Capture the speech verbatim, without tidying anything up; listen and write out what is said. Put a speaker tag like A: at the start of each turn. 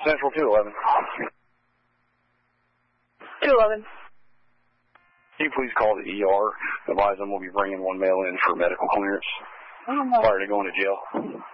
A: Central two eleven.
B: two eleven.
A: Can you please call the E R? Advise them we'll be bringing one male in for medical clearance.
B: Oh, no.
A: Prior to going to jail.